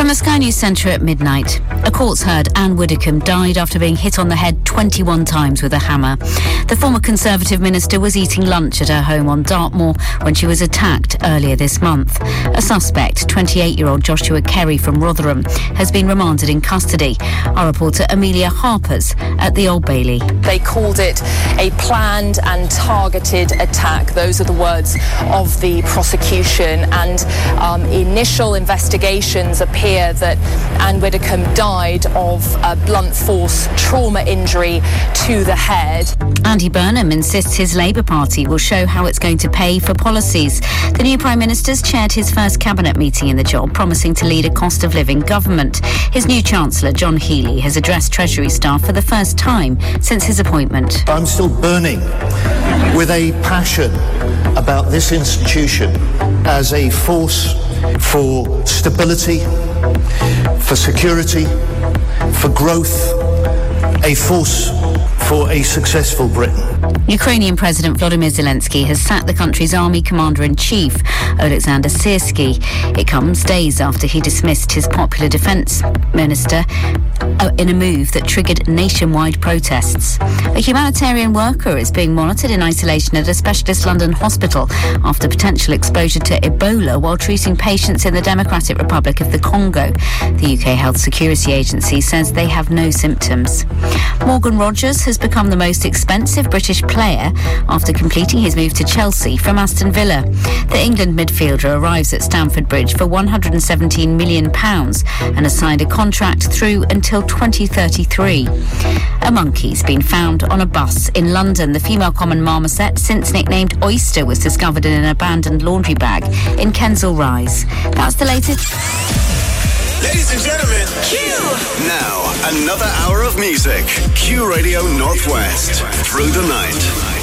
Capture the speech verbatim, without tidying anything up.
the Sky News Centre at midnight. A court's heard Anne Widdecombe died after being hit on the head twenty-one times with a hammer. The former Conservative minister was eating lunch at her home on Dartmoor when she was attacked earlier this month. A suspect, twenty-eight-year-old Joshua Kerry from Rotherham, has been remanded in custody. Our reporter Amelia Harper's at the Old Bailey. They called it a planned and targeted attack. Those are the words of the prosecution, and um, initial investigations appear that Anne Widdecombe died of a blunt force trauma injury to the head. Andy Burnham insists his Labour Party will show how it's going to pay for policies. The new Prime Minister's chaired his first cabinet meeting in the job, promising to lead a cost of living government. His new Chancellor, John Healey, has addressed Treasury staff for the first time since his appointment. I'm still burning with a passion about this institution as a force for stability, for security, for growth, a force for a successful Britain. Ukrainian President Volodymyr Zelensky has sacked the country's army commander-in-chief, Oleksandr Syrskyi. It comes days after he dismissed his popular defence minister in a move that triggered nationwide protests. A humanitarian worker is being monitored in isolation at a specialist London hospital after potential exposure to Ebola while treating patients in the Democratic Republic of the Congo. The U K Health Security Agency says they have no symptoms. Morgan Rogers has become the most expensive British player after completing his move to Chelsea from Aston Villa. The England midfielder arrives at Stamford Bridge for one hundred seventeen million pounds and has signed a contract through until twenty thirty-three. A monkey's been found on a bus in London. The female common marmoset, since nicknamed Oyster, was discovered in an abandoned laundry bag in Kensal Rise. That's the latest. Ladies and gentlemen, Q! Now, another hour of music. Q Radio Northwest. Through the night.